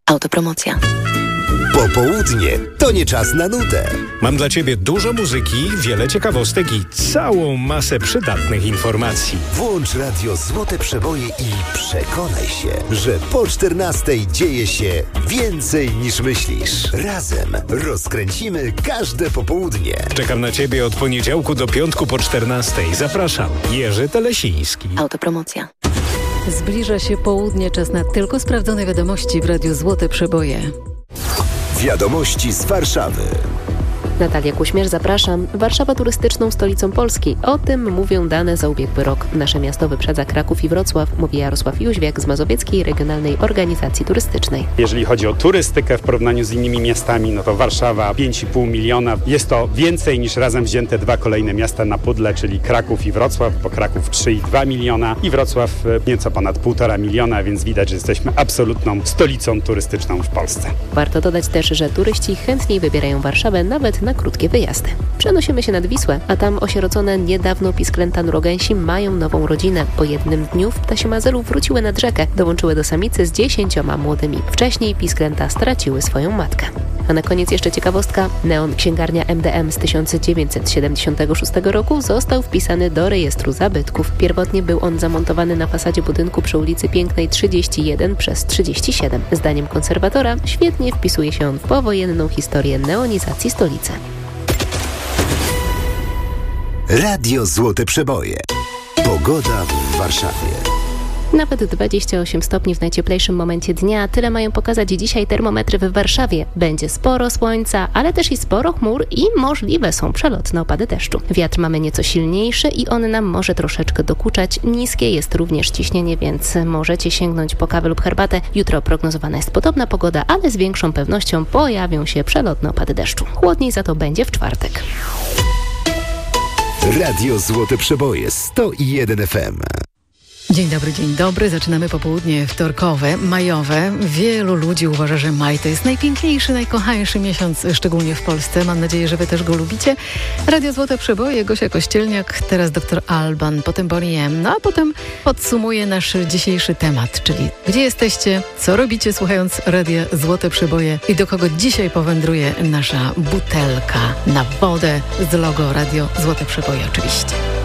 Autopromocja. Popołudnie to nie czas na nudę. Mam dla Ciebie dużo muzyki, wiele ciekawostek i całą masę przydatnych informacji. Włącz radio Złote Przeboje i przekonaj się, że po 14 dzieje się więcej niż myślisz. Razem rozkręcimy każde popołudnie. Czekam na Ciebie od poniedziałku do piątku po 14. Zapraszam, Jerzy Telesiński. Autopromocja. Zbliża się południe, czas na tylko sprawdzone wiadomości w Radiu Złote Przeboje. Wiadomości z Warszawy. Natalia Kuśmierz, zapraszam. Warszawa turystyczną stolicą Polski. O tym mówią dane za ubiegły rok. Nasze miasto wyprzedza Kraków i Wrocław, mówi Jarosław Jóźwiak z Mazowieckiej Regionalnej Organizacji Turystycznej. Jeżeli chodzi o turystykę w porównaniu z innymi miastami, no to Warszawa 5,5 miliona. Jest to więcej niż razem wzięte dwa kolejne miasta na pudle, czyli Kraków i Wrocław, bo Kraków 3,2 miliona i Wrocław nieco ponad 1,5 miliona, więc widać, że jesteśmy absolutną stolicą turystyczną w Polsce. Warto dodać też, że turyści chętniej wybierają Warszawę nawet na krótkie wyjazdy. Przenosimy się nad Wisłę, a tam osierocone niedawno pisklęta nurogęsi mają nową rodzinę. Po jednym dniu w ptasim azylu wróciły nad rzekę, dołączyły do samicy z 10 młodymi. Wcześniej pisklęta straciły swoją matkę. A na koniec jeszcze ciekawostka. Neon księgarnia MDM z 1976 roku został wpisany do rejestru zabytków. Pierwotnie był on zamontowany na fasadzie budynku przy ulicy Pięknej 31/37. Zdaniem konserwatora świetnie wpisuje się on w powojenną historię neonizacji stolicy. Radio Złote Przeboje. Pogoda w Warszawie. Nawet 28 stopni w najcieplejszym momencie dnia. Tyle mają pokazać dzisiaj termometry w Warszawie. Będzie sporo słońca, ale też i sporo chmur i możliwe są przelotne opady deszczu. Wiatr mamy nieco silniejszy i on nam może troszeczkę dokuczać. Niskie jest również ciśnienie, więc możecie sięgnąć po kawę lub herbatę. Jutro prognozowana jest podobna pogoda, ale z większą pewnością pojawią się przelotne opady deszczu. Chłodniej za to będzie w czwartek. Radio Złote Przeboje 101 FM. Dzień dobry. Zaczynamy popołudnie wtorkowe, majowe. Wielu ludzi uważa, że maj to jest najpiękniejszy, najkochańszy miesiąc, szczególnie w Polsce. Mam nadzieję, że wy też go lubicie. Radio Złote Przeboje, Gosia Kościelniak, teraz dr Alban, potem Bonnie M. No a potem podsumuję nasz dzisiejszy temat, czyli gdzie jesteście, co robicie słuchając Radia Złote Przeboje i do kogo dzisiaj powędruje nasza butelka na wodę z logo Radio Złote Przeboje oczywiście.